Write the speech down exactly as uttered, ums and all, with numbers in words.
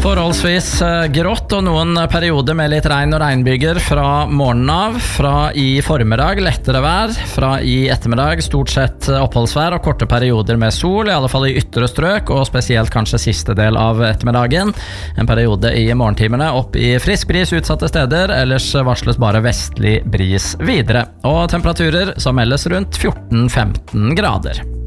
Forholdsvis grått og noen perioder med litt regn og regnbyger fra morgenen av. Fra i formiddag lettere vær, fra i ettermiddag stort sett oppholdsvær og korte perioder med sol, i alle fall i ytre strøk, og spesielt kanskje siste del av ettermiddagen. En periode i morgentimene opp i frisk bris utsatte steder, ellers varsles bare vestlig bris videre. Og temperaturer som meldes rundt fjorten til femten grader.